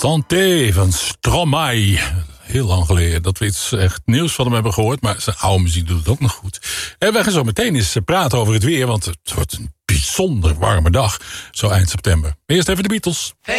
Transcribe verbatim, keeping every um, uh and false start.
Santé van Stromae. Heel lang geleden dat we iets echt nieuws van hem hebben gehoord. Maar zijn oude muziek doet het ook nog goed. En wij gaan zo meteen eens praten over het weer. Want het wordt een bijzonder warme dag. Zo eind september. Eerst even de Beatles.